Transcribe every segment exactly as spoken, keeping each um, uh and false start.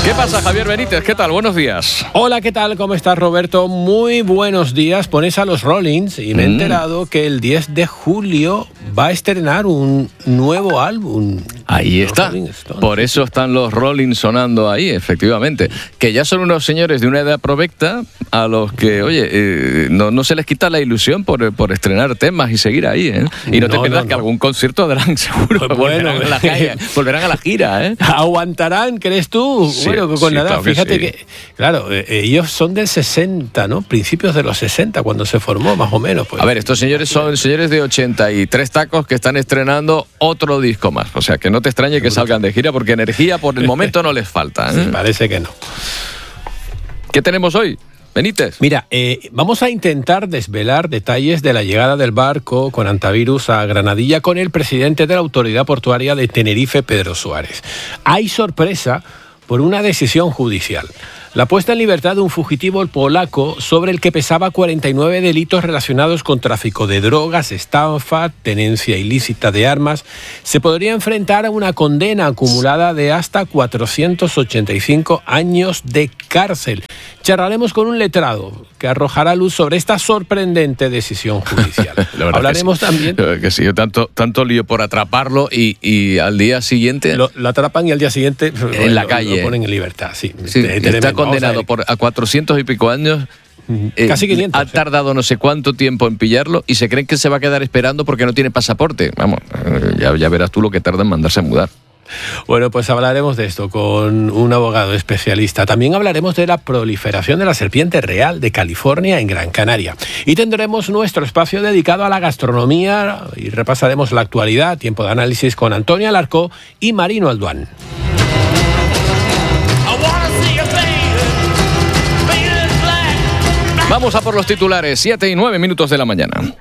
¿Qué pasa, Javier Benítez? ¿Qué tal? Buenos días. Hola, ¿qué tal? ¿Cómo estás, Roberto? Muy buenos días. Pones a los Rollins y me he enterado mm. que el diez de julio va a estrenar un nuevo álbum. Ahí está. Por eso están los Rollins sonando ahí, efectivamente. Que ya son unos señores de una edad provecta a los que, oye, eh, no, no se les quita la ilusión por, por estrenar temas y seguir ahí, ¿eh? Y no, no te pierdas no, no. que algún concierto darán seguro. Pues bueno, volverán a la calle, volverán a la gira, ¿eh? ¿Aguantarán, crees tú? Sí, bueno, con sí, la edad, claro que fíjate sí. que, claro, eh, ellos son del sesenta, ¿no? Principios de los sesenta, cuando se formó, más o menos. Pues. A ver, estos señores son señores de ochenta y tres tacos que están estrenando otro disco más. O sea, que no te extrañe que salgan de gira porque energía por el momento no les falta, ¿eh? Sí, parece que no. ¿Qué tenemos hoy, Benítez? Mira, eh, vamos a intentar desvelar detalles de la llegada del barco con antivirus a Granadilla con el presidente de la Autoridad Portuaria de Tenerife, Pedro Suárez. Hay sorpresa por una decisión judicial. La puesta en libertad de un fugitivo polaco sobre el que pesaba cuarenta y nueve delitos relacionados con tráfico de drogas, estafa, tenencia ilícita de armas, se podría enfrentar a una condena acumulada de hasta cuatrocientos ochenta y cinco años de cárcel. Charlaremos con un letrado que arrojará luz sobre esta sorprendente decisión judicial. Hablaremos que sí. también... Que sí, tanto, tanto lío por atraparlo y, y al día siguiente... Lo, lo atrapan y al día siguiente... En lo, la calle. Lo ponen en libertad, sí. sí está condenado a por a cuatrocientos y pico años. Eh, Casi quinientos. Ha tardado no sé cuánto tiempo en pillarlo y se creen que se va a quedar esperando porque no tiene pasaporte. Vamos, ya, ya verás tú lo que tarda en mandarse a mudar. Bueno, pues hablaremos de esto con un abogado especialista. También hablaremos de la proliferación de la serpiente real de California en Gran Canaria. Y tendremos nuestro espacio dedicado a la gastronomía y repasaremos la actualidad, tiempo de análisis con Antonio Alarcó y Marino Alduán. Vamos a por los titulares, siete y nueve minutos de la mañana.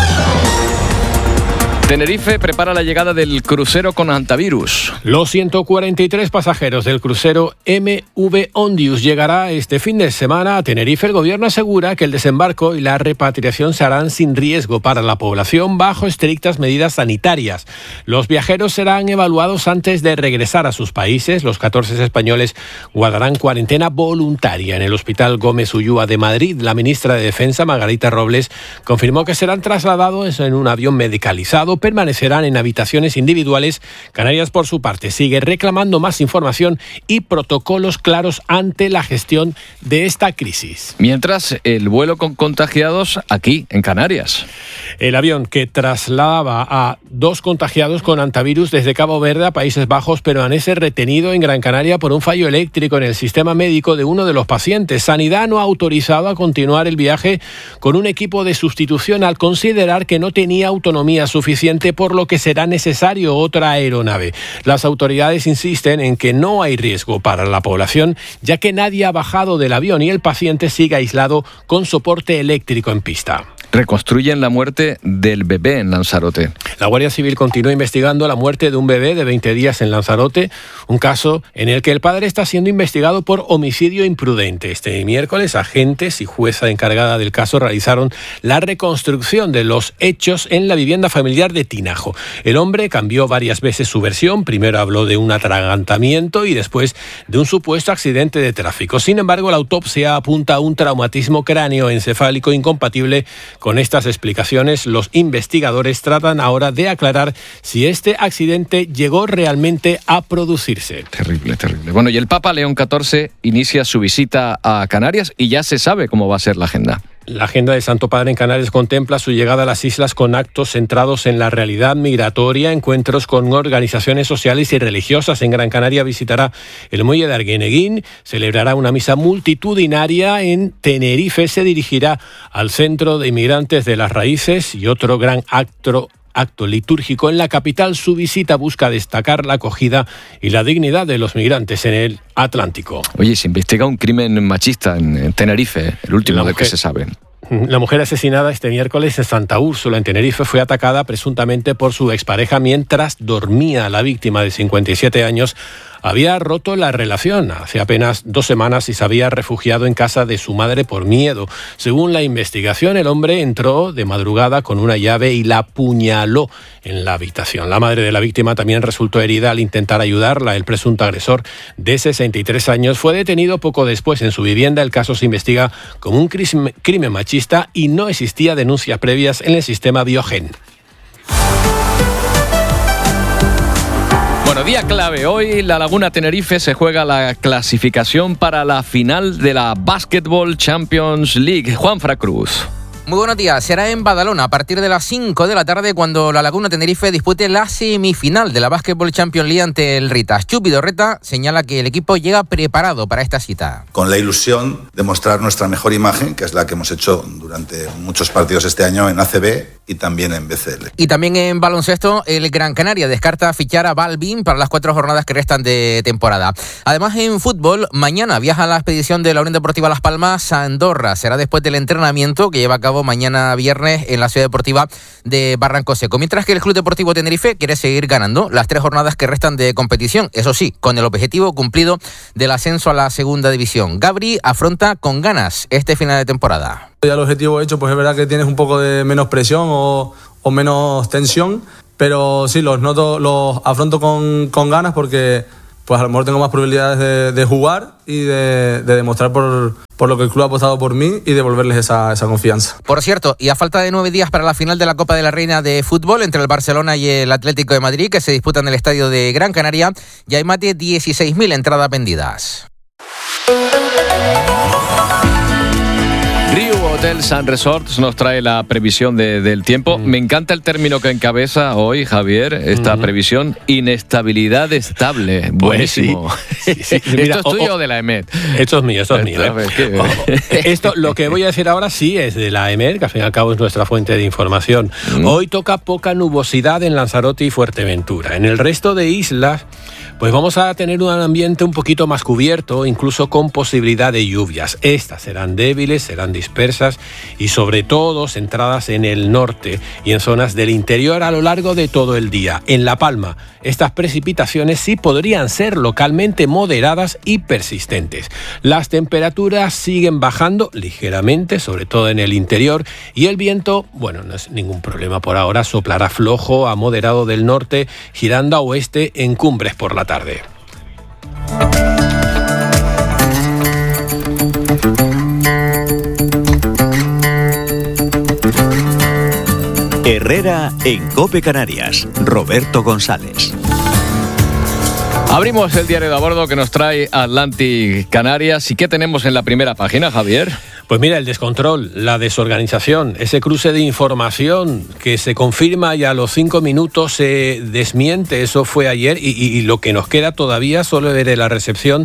Tenerife prepara la llegada del crucero con antivirus. Los ciento cuarenta y tres pasajeros del crucero M V Ondius llegará este fin de semana a Tenerife. El gobierno asegura que el desembarco y la repatriación se harán sin riesgo para la población bajo estrictas medidas sanitarias. Los viajeros serán evaluados antes de regresar a sus países. Los catorce españoles guardarán cuarentena voluntaria en el Hospital Gómez Ullúa de Madrid. La ministra de Defensa, Margarita Robles, confirmó que serán trasladados en un avión medicalizado. Permanecerán en habitaciones individuales. Canarias, por su parte, sigue reclamando más información y protocolos claros ante la gestión de esta crisis. Mientras, el vuelo con contagiados aquí, en Canarias. El avión que trasladaba a dos contagiados con antivirus desde Cabo Verde a Países Bajos permanece retenido en Gran Canaria por un fallo eléctrico en el sistema médico de uno de los pacientes. Sanidad no ha autorizado a continuar el viaje con un equipo de sustitución al considerar que no tenía autonomía suficiente, por lo que será necesario otra aeronave. Las autoridades insisten en que no hay riesgo para la población, ya que nadie ha bajado del avión y el paciente sigue aislado con soporte eléctrico en pista. Reconstruyen la muerte del bebé en Lanzarote. La Guardia Civil continúa investigando la muerte de un bebé de veinte días en Lanzarote, un caso en el que el padre está siendo investigado por homicidio imprudente. Este miércoles, agentes y jueza encargada del caso realizaron la reconstrucción de los hechos en la vivienda familiar de Tinajo. El hombre cambió varias veces su versión. Primero habló de un atragantamiento y después de un supuesto accidente de tráfico. Sin embargo, la autopsia apunta a un traumatismo cráneoencefálico incompatible. Con estas explicaciones, los investigadores tratan ahora de aclarar si este accidente llegó realmente a producirse. Terrible, terrible. Bueno, y el Papa León catorce inicia su visita a Canarias y ya se sabe cómo va a ser la agenda. La agenda del Santo Padre en Canarias contempla su llegada a las islas con actos centrados en la realidad migratoria, encuentros con organizaciones sociales y religiosas. En Gran Canaria visitará el muelle de Arguineguín, celebrará una misa multitudinaria. En Tenerife se dirigirá al Centro de Inmigrantes de las Raíces y otro gran acto acto litúrgico en la capital. Su visita busca destacar la acogida y la dignidad de los migrantes en el Atlántico. Oye, se investiga un crimen machista en Tenerife, el último del que se sabe. La mujer asesinada este miércoles en Santa Úrsula, en Tenerife, fue atacada presuntamente por su expareja mientras dormía. La víctima, de cincuenta y siete años, había roto la relación. Hace apenas dos semanas y se había refugiado en casa de su madre por miedo. Según la investigación, el hombre entró de madrugada con una llave y la apuñaló en la habitación. La madre de la víctima también resultó herida al intentar ayudarla. El presunto agresor, de sesenta y tres años, fue detenido poco después en su vivienda. El caso se investiga como un crimen machista y no existía denuncias previas en el sistema Biogen. Bueno, día clave. Hoy la Laguna Tenerife se juega la clasificación para la final de la Basketball Champions League. Juanfra Cruz. Muy buenos días. Será en Badalona a partir de las cinco de la tarde cuando la Laguna Tenerife dispute la semifinal de la Basketball Champions League ante el Ritas. Chupi Dorreta señala que el equipo llega preparado para esta cita. Con la ilusión de mostrar nuestra mejor imagen, que es la que hemos hecho durante muchos partidos este año en A C B y también en B C L. Y también en baloncesto, el Gran Canaria descarta fichar a Balvin para las cuatro jornadas que restan de temporada. Además, en fútbol, mañana viaja la expedición de la Unión Deportiva Las Palmas a Andorra. Será después del entrenamiento que lleva a cabo mañana viernes en la Ciudad Deportiva de Barranco Seco. Mientras que el Club Deportivo Tenerife quiere seguir ganando las tres jornadas que restan de competición. Eso sí, con el objetivo cumplido del ascenso a la segunda división. Gabri afronta con ganas este final de temporada. Ya el objetivo hecho, pues es verdad que tienes un poco de menos presión o, o menos tensión, pero sí, los noto, los afronto con, con ganas porque pues a lo mejor tengo más probabilidades de, de jugar y de, de demostrar por, por lo que el club ha apostado por mí y devolverles esa, esa confianza. Por cierto, y a falta de nueve días para la final de la Copa de la Reina de Fútbol entre el Barcelona y el Atlético de Madrid, que se disputa en el estadio de Gran Canaria, ya hay más de dieciséis mil entradas vendidas. Riu Hotels and Resorts nos trae la previsión de, del tiempo. Mm. Me encanta el término que encabeza hoy, Javier, esta mm. previsión, inestabilidad estable. Pues buenísimo. Sí. Sí, sí. Mira, esto es tuyo o, o de la E M E T. Esto es mío, esto es mío. ¿eh? Oh, esto, lo que voy a decir ahora sí es de la E M E T, que al fin y al cabo es nuestra fuente de información. Mm. Hoy toca poca nubosidad en Lanzarote y Fuerteventura. En el resto de islas, pues vamos a tener un ambiente un poquito más cubierto, incluso con posibilidad de lluvias. Estas serán débiles, serán dispersas y sobre todo centradas en el norte y en zonas del interior a lo largo de todo el día. En La Palma, estas precipitaciones sí podrían ser localmente moderadas y persistentes. Las temperaturas siguen bajando ligeramente, sobre todo en el interior, y el viento, bueno, no es ningún problema por ahora, soplará flojo a moderado del norte, girando a oeste en cumbres por la tarde. Herrera en COPE Canarias. Roberto González. Abrimos el diario de a bordo que nos trae Atlantic Canarias. ¿Y qué tenemos en la primera página, Javier? Pues mira, el descontrol, la desorganización, ese cruce de información que se confirma y a los cinco minutos se desmiente. Eso fue ayer y, y, y lo que nos queda todavía solo ver la recepción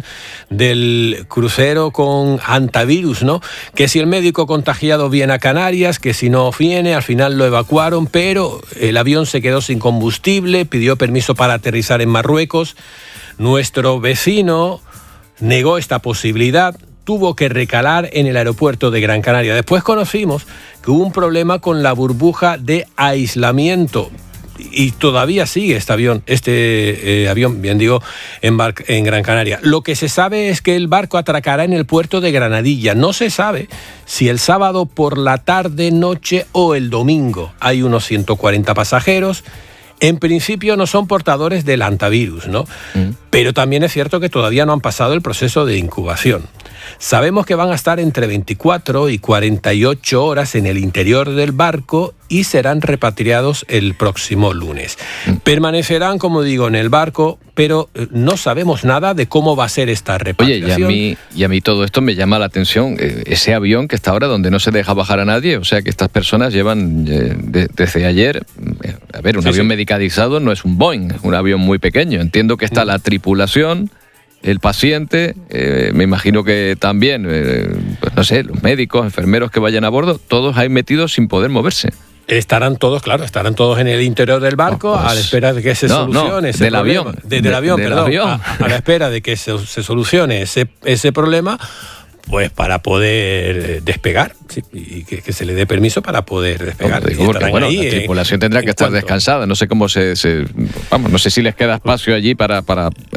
del crucero con hantavirus, ¿no? Que si el médico contagiado viene a Canarias, que si no viene, al final lo evacuaron, pero el avión se quedó sin combustible, pidió permiso para aterrizar en Marruecos. Nuestro vecino negó esta posibilidad, tuvo que recalar en el aeropuerto de Gran Canaria. Después conocimos que hubo un problema con la burbuja de aislamiento y todavía sigue este avión, este eh, avión, bien digo, en, bar- en Gran Canaria. Lo que se sabe es que el barco atracará en el puerto de Granadilla. No se sabe si el sábado por la tarde, noche o el domingo. Hay unos ciento cuarenta pasajeros. En principio no son portadores del hantavirus, ¿no? Mm. Pero también es cierto que todavía no han pasado el proceso de incubación. Sabemos que van a estar entre veinticuatro y cuarenta y ocho horas en el interior del barco y serán repatriados el próximo lunes. Mm. Permanecerán, como digo, en el barco, pero no sabemos nada de cómo va a ser esta repatriación. Oye, y a mí, y a mí todo esto me llama la atención. Eh, ese avión que está ahora donde no se deja bajar a nadie, o sea que estas personas llevan eh, de, desde ayer, eh, a ver, un sí, avión sí. medicalizado no es un Boeing, es un avión muy pequeño. Entiendo que está mm. la tripulación, el paciente, eh, me imagino que también, eh, pues no sé, los médicos, enfermeros que vayan a bordo, todos ahí metidos sin poder moverse. Estarán todos, claro, estarán todos en el interior del barco, no, pues, a la espera de que se no, solucione no, ese del problema. Avión, de, del de, avión, del perdón. avión. A, a la espera de que se, se solucione ese, ese problema, pues para poder despegar, sí, y que, que se le dé permiso para poder despegar. No, digo, porque, bueno, ahí, la tripulación eh, tendrá que estar cuanto. descansada. No sé cómo se, se... Vamos, no sé si les queda espacio allí para... para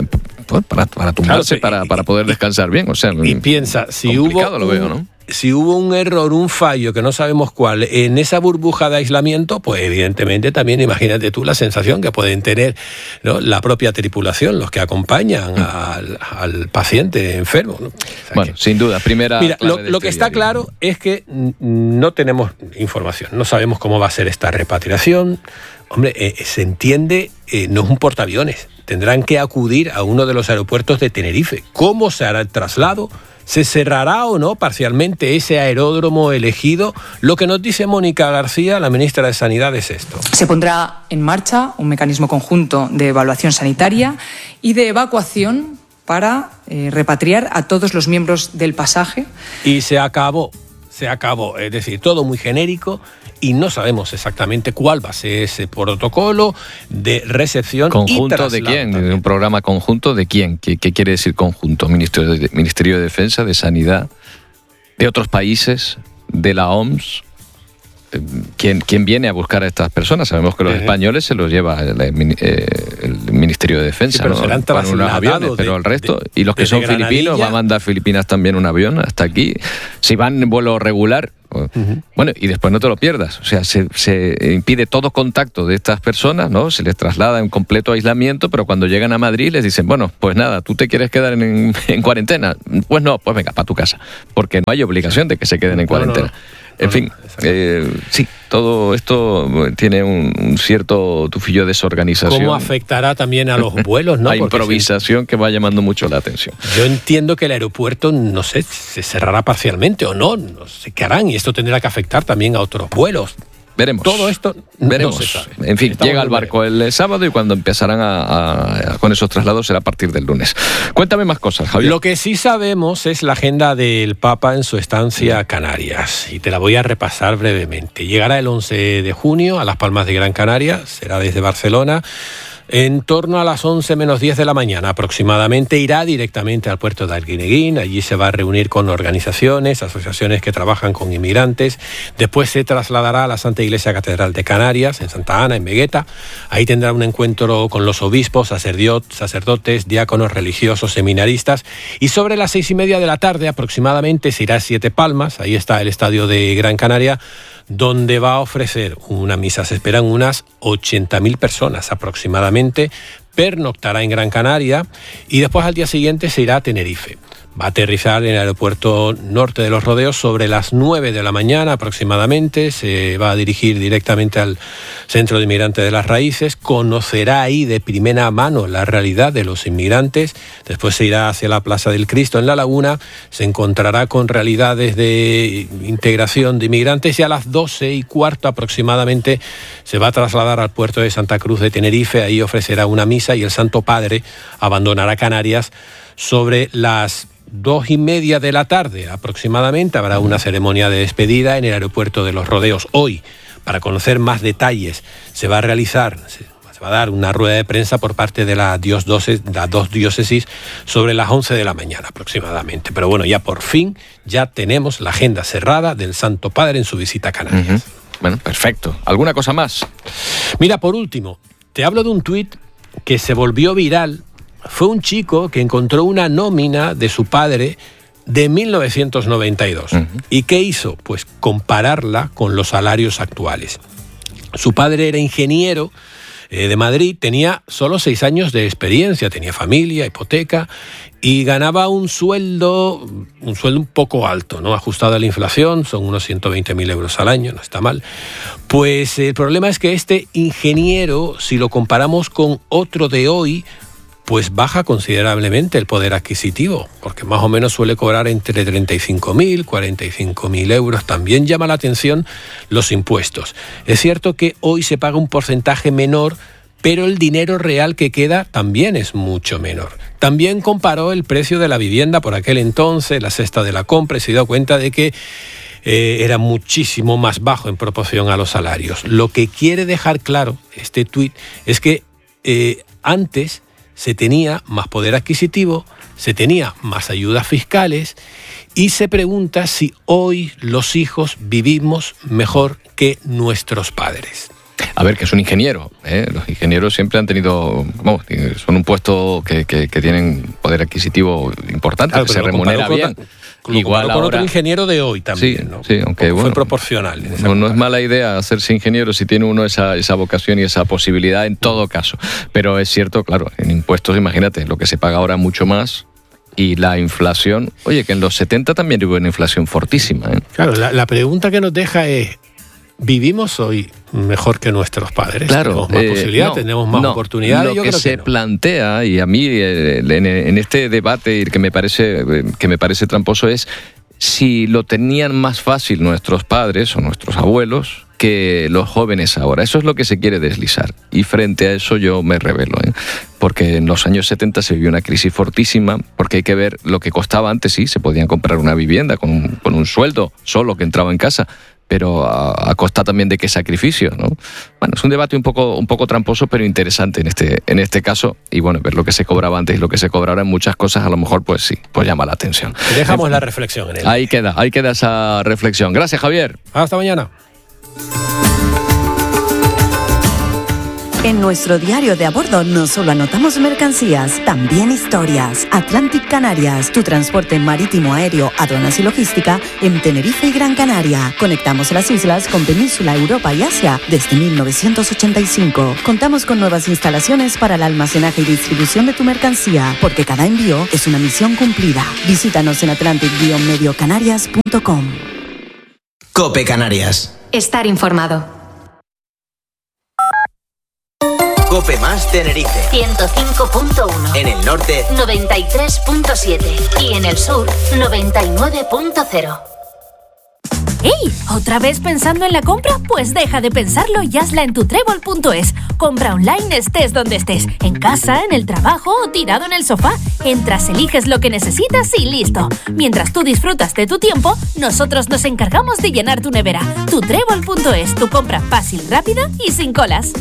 pues, para, para tumbarse, claro, para, y, para poder descansar bien. O sea, y piensa, si hubo, lo veo, ¿no? si hubo un error, un fallo, que no sabemos cuál, en esa burbuja de aislamiento, pues evidentemente también imagínate tú la sensación que pueden tener, ¿no?, la propia tripulación, los que acompañan mm. al, al paciente enfermo, ¿no? O sea, bueno, que, sin duda, primera... Mira, lo, este lo que está diario. claro es que no tenemos información, no sabemos cómo va a ser esta repatriación. Hombre, eh, se entiende, eh, no es un portaaviones, tendrán que acudir a uno de los aeropuertos de Tenerife. ¿Cómo se hará el traslado? ¿Se cerrará o no parcialmente ese aeródromo elegido? Lo que nos dice Mónica García, la ministra de Sanidad, es esto. Se pondrá en marcha un mecanismo conjunto de evaluación sanitaria y de evacuación para eh, repatriar a todos los miembros del pasaje. Y se acabó, se acabó. Es decir, todo muy genérico y no sabemos exactamente cuál va a ser ese protocolo de recepción. ¿Conjunto y de quién? también. ¿Un programa conjunto de quién? ¿Qué, qué quiere decir conjunto? ¿Ministerio de, Ministerio de Defensa, de Sanidad, de otros países, de la O M S? ¿Quién, quién viene a buscar a estas personas? Sabemos que los uh-huh. españoles se los lleva el, eh, el Ministerio de Defensa, sí, pero ¿no? serán Para unos aviones, pero de, el resto, de, y los que son Granadilla. filipinos, va a mandar Filipinas también un avión hasta aquí. Si van en vuelo regular, uh-huh. bueno, y después no te lo pierdas. O sea, se, se impide todo contacto de estas personas, ¿no? Se les traslada en completo aislamiento, pero cuando llegan a Madrid les dicen, bueno, pues nada, ¿tú te quieres quedar en, en cuarentena? Pues no, pues venga, para tu casa. Porque no hay obligación de que se queden en cuarentena. No, no, no. En no, fin, no, eh, sí, todo esto tiene un, un cierto tufillo de desorganización. ¿Cómo afectará también a los vuelos, no? La Porque improvisación si... que va llamando mucho la atención. Yo entiendo que el aeropuerto, no sé, se cerrará parcialmente o no, no sé qué harán, y esto tendrá que afectar también a otros vuelos. Veremos. Todo esto veremos. No se sabe. En fin, Estamos llega el barco el sábado y cuando empezarán a, a, a, con esos traslados será a partir del lunes. Cuéntame más cosas, Javier. Lo que sí sabemos es la agenda del Papa en su estancia a Canarias y te la voy a repasar brevemente. Llegará el once de junio a Las Palmas de Gran Canaria, será desde Barcelona. En torno a las once menos diez de la mañana aproximadamente irá directamente al puerto de Arguineguín. Allí se va a reunir con organizaciones, asociaciones que trabajan con inmigrantes. Después se trasladará a la Santa Iglesia Catedral de Canarias, en Santa Ana, en Vegueta. Ahí tendrá un encuentro con los obispos, sacerdotes, diáconos, religiosos, seminaristas. Y sobre las seis y media de la tarde aproximadamente se irá a Siete Palmas. Ahí está el estadio de Gran Canaria, donde va a ofrecer una misa. Se esperan unas ochenta mil personas aproximadamente. Pernoctará en Gran Canaria y después al día siguiente se irá a Tenerife. Va a aterrizar en el aeropuerto norte de Los Rodeos sobre las nueve de la mañana aproximadamente. Se va a dirigir directamente al Centro de Inmigrantes de las Raíces. Conocerá ahí de primera mano la realidad de los inmigrantes. Después se irá hacia la Plaza del Cristo en La Laguna. Se encontrará con realidades de integración de inmigrantes y a las doce y cuarto aproximadamente se va a trasladar al puerto de Santa Cruz de Tenerife. Ahí ofrecerá una misa y el Santo Padre abandonará Canarias sobre las dos y media de la tarde aproximadamente. Habrá una ceremonia de despedida en el aeropuerto de Los Rodeos. Hoy, para conocer más detalles, se va a realizar, se va a dar una rueda de prensa por parte de la diócesis, las dos diócesis sobre las once de la mañana aproximadamente. Pero bueno, ya por fin ya tenemos la agenda cerrada del Santo Padre en su visita a Canarias. Uh-huh. Bueno, perfecto. ¿Alguna cosa más? Mira, por último, te hablo de un tuit que se volvió viral. Fue un chico que encontró una nómina de su padre de mil novecientos noventa y dos. Uh-huh. ¿Y qué hizo? Pues compararla con los salarios actuales. Su padre era ingeniero eh, de Madrid, tenía solo seis años de experiencia, tenía familia, hipoteca y ganaba un sueldo, un sueldo un poco alto, ¿no? Ajustado a la inflación, son unos ciento veinte mil euros al año, no está mal. Pues el problema es que este ingeniero, si lo comparamos con otro de hoy, pues baja considerablemente el poder adquisitivo, porque más o menos suele cobrar entre treinta y cinco mil, cuarenta y cinco mil euros. También llama la atención los impuestos. Es cierto que hoy se paga un porcentaje menor, pero el dinero real que queda también es mucho menor. También comparó el precio de la vivienda por aquel entonces, la cesta de la compra, y se dio cuenta de que eh, era muchísimo más bajo en proporción a los salarios. Lo que quiere dejar claro este tuit es que eh, antes se tenía más poder adquisitivo, se tenía más ayudas fiscales y se pregunta si hoy los hijos vivimos mejor que nuestros padres. A ver, que es un ingeniero, ¿eh? Los ingenieros siempre han tenido, vamos, son un puesto que, que, que tienen poder adquisitivo importante, claro, que se remunera bien. Con, Igual con ahora, otro ingeniero de hoy también, sí, ¿no? Sí, aunque bueno, fue proporcional. No, no es mala idea hacerse ingeniero si tiene uno esa, esa vocación y esa posibilidad en todo caso. Pero es cierto, claro, en impuestos, imagínate, lo que se paga ahora mucho más. Y la inflación, oye, que en los setenta también hubo una inflación fortísima, ¿eh? Claro, la, la pregunta que nos deja es, ¿vivimos hoy mejor que nuestros padres? Claro, tenemos más eh, posibilidades, no, tenemos más no, oportunidades. Lo Yo que creo se que no. plantea, y a mí eh, en, en este debate que me parece que me parece tramposo, es si lo tenían más fácil nuestros padres o nuestros abuelos que los jóvenes ahora. Eso es lo que se quiere deslizar. Y frente a eso yo me rebelo, ¿eh? Porque en los años setenta se vivió una crisis fortísima, porque hay que ver lo que costaba antes, sí, se podían comprar una vivienda con un, con un sueldo solo que entraba en casa, pero a, a costa también de qué sacrificio, ¿no? Bueno, es un debate un poco, un poco tramposo, pero interesante en este, en este caso. Y bueno, ver lo que se cobraba antes y lo que se cobra ahora en muchas cosas, a lo mejor, pues sí, pues llama la atención. Dejamos en, la reflexión en él. Ahí queda, ahí queda esa reflexión. Gracias, Javier. Hasta mañana. En nuestro diario de a bordo no solo anotamos mercancías, también historias. Atlantic Canarias, tu transporte marítimo, aéreo, aduanas y logística en Tenerife y Gran Canaria. Conectamos las islas con Península, Europa y Asia desde mil novecientos ochenta y cinco. Contamos con nuevas instalaciones para el almacenaje y distribución de tu mercancía, porque cada envío es una misión cumplida. Visítanos en atlantic guion medio canarias punto com. COPE Canarias. Estar informado. COPE más Tenerife. ciento cinco punto uno. En el norte, noventa y tres punto siete. Y en el sur, noventa y nueve punto cero. ¡Ey! ¿Otra vez pensando en la compra? Pues deja de pensarlo y hazla en tutrébol punto es. Compra online estés donde estés. En casa, en el trabajo o tirado en el sofá. Entras, eliges lo que necesitas y listo. Mientras tú disfrutas de tu tiempo, nosotros nos encargamos de llenar tu nevera. tutrébol punto es. Tu compra fácil, rápida y sin colas.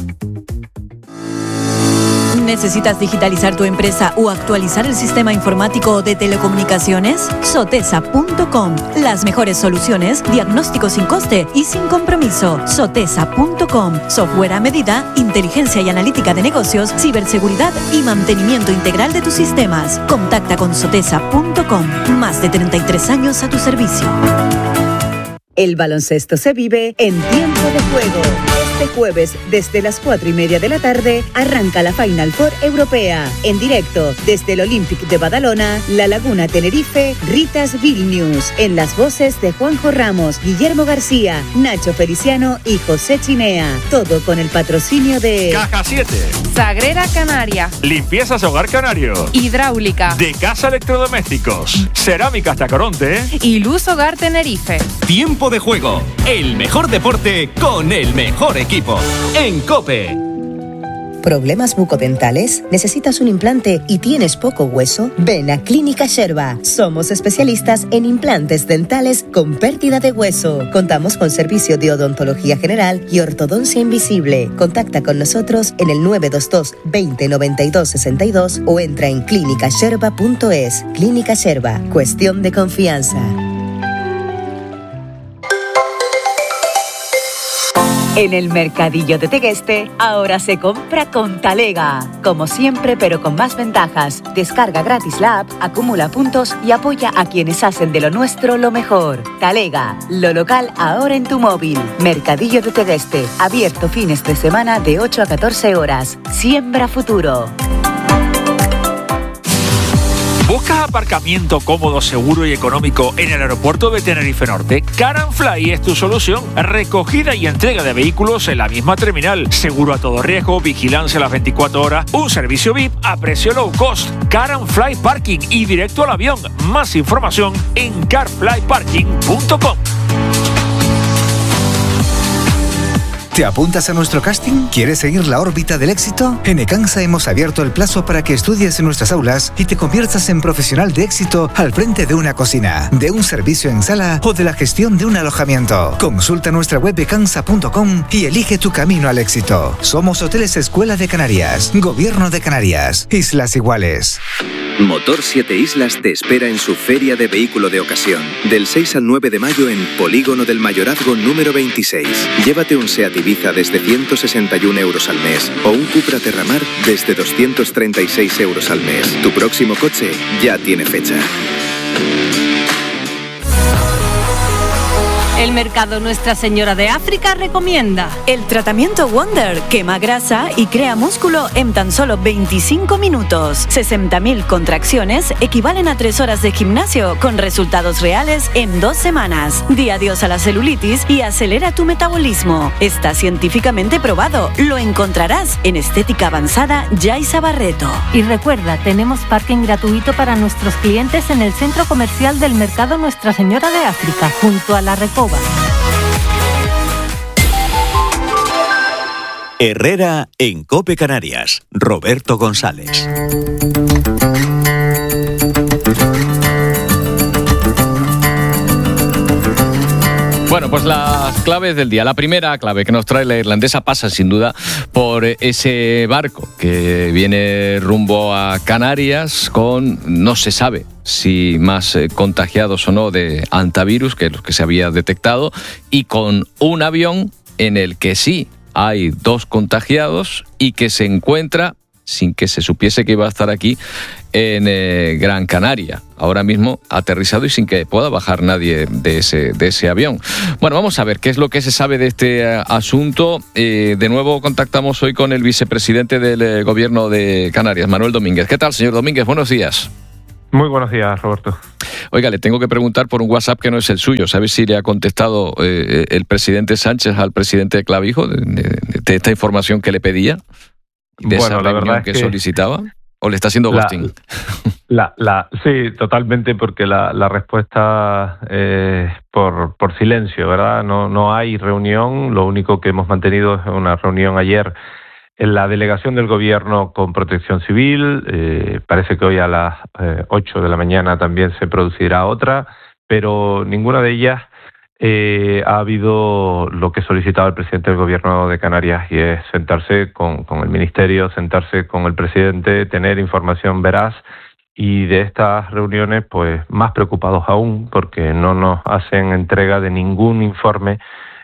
¿Necesitas digitalizar tu empresa o actualizar el sistema informático de telecomunicaciones? Sotesa punto com. Las mejores soluciones, diagnóstico sin coste y sin compromiso. Sotesa punto com. Software a medida, inteligencia y analítica de negocios, ciberseguridad y mantenimiento integral de tus sistemas. Contacta con Sotesa punto com. Más de treinta y tres años a tu servicio. El baloncesto se vive en tiempo de juego. Este jueves, desde las cuatro y media de la tarde, arranca la Final Four Europea. En directo, desde el Olympic de Badalona, La Laguna Tenerife, Ritas Vilnius. En las voces de Juanjo Ramos, Guillermo García, Nacho Feliciano y José Chinea. Todo con el patrocinio de... Caja siete. Sagrera Canaria. Limpiezas Hogar Canario. Hidráulica. De Casa Electrodomésticos. Cerámicas Tacoronte. Y Luz Hogar Tenerife. Tiempo de juego. El mejor deporte con el mejor equipo. En COPE. ¿Problemas bucodentales? ¿Necesitas un implante y tienes poco hueso? Ven a Clínica Sherba. Somos especialistas en implantes dentales con pérdida de hueso. Contamos con servicio de odontología general y ortodoncia invisible. Contacta con nosotros en el nueve dos dos, veinte, noventa y dos, sesenta y dos o entra en clínica sherba punto es. Clínica Sherba. Cuestión de confianza. En el Mercadillo de Tegueste, ahora se compra con Talega. Como siempre, pero con más ventajas. Descarga gratis la app, acumula puntos y apoya a quienes hacen de lo nuestro lo mejor. Talega, lo local ahora en tu móvil. Mercadillo de Tegueste, abierto fines de semana de ocho a catorce horas. Siembra futuro. ¿Buscas aparcamiento cómodo, seguro y económico en el aeropuerto de Tenerife Norte? Car and Fly es tu solución. Recogida y entrega de vehículos en la misma terminal. Seguro a todo riesgo, vigilancia a las veinticuatro horas, un servicio V I P a precio low cost. Car and Fly Parking y directo al avión. Más información en car fly parking punto com. ¿Te apuntas a nuestro casting? ¿Quieres seguir la órbita del éxito? En Ecansa hemos abierto el plazo para que estudies en nuestras aulas y te conviertas en profesional de éxito al frente de una cocina, de un servicio en sala o de la gestión de un alojamiento. Consulta nuestra web ecansa punto com y elige tu camino al éxito. Somos Hoteles Escuela de Canarias, Gobierno de Canarias, Islas Iguales. Motor Siete Islas te espera en su Feria de Vehículo de Ocasión. Del seis al nueve de mayo en Polígono del Mayorazgo número veintiséis. Llévate un Seat Ibiza desde ciento sesenta y uno euros al mes o un Cupra Terramar desde doscientos treinta y seis euros al mes. Tu próximo coche ya tiene fecha. El Mercado Nuestra Señora de África recomienda el tratamiento Wonder, quema grasa y crea músculo en tan solo veinticinco minutos. sesenta mil contracciones equivalen a tres horas de gimnasio con resultados reales en dos semanas. Di adiós a la celulitis y acelera tu metabolismo. Está científicamente probado. Lo encontrarás en Estética Avanzada Yaiza Barreto. Y recuerda, tenemos parking gratuito para nuestros clientes en el centro comercial del Mercado Nuestra Señora de África, junto a la Recoba. Herrera en COPE Canarias. Roberto González. Bueno, pues las claves del día. La primera clave que nos trae la irlandesa pasa sin duda por ese barco que viene rumbo a Canarias con, no se sabe si más eh, contagiados o no de hantavirus, que es lo que se había detectado, y con un avión en el que sí hay dos contagiados y que se encuentra, sin que se supiese que iba a estar aquí, en eh, Gran Canaria. Ahora mismo aterrizado y sin que pueda bajar nadie de ese, de ese avión. Bueno, vamos a ver qué es lo que se sabe de este uh, asunto. Eh, de nuevo contactamos hoy con el vicepresidente del eh, Gobierno de Canarias, Manuel Domínguez. ¿Qué tal, señor Domínguez? Buenos días. Muy buenos días, Roberto. Oiga, le tengo que preguntar por un WhatsApp que no es el suyo. ¿Sabes si le ha contestado eh, el presidente Sánchez al presidente de Clavijo de, de, de esta información que le pedía? ¿De bueno, esa la reunión verdad es que, que solicitaba? ¿O le está haciendo ghosting? La, la, sí, totalmente, porque la, la respuesta es por, por silencio, ¿verdad? No, no hay reunión. Lo único que hemos mantenido es una reunión ayer en la delegación del Gobierno con Protección Civil. Eh, parece que hoy a las eh, ocho de la mañana también se producirá otra, pero ninguna de ellas eh, ha habido lo que solicitaba el presidente del Gobierno de Canarias, y es sentarse con, con el Ministerio, sentarse con el presidente, tener información veraz. Y de estas reuniones, pues más preocupados aún, porque no nos hacen entrega de ningún informe